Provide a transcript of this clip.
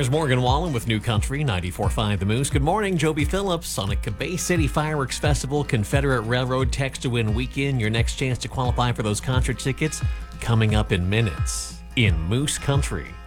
Here's Morgan Wallen with New Country 94.5 The Moose. Good morning, Joby Phillips. On a Bay City Fireworks Festival Confederate Railroad Text to Win weekend, your next chance to qualify for those concert tickets coming up in minutes in Moose Country.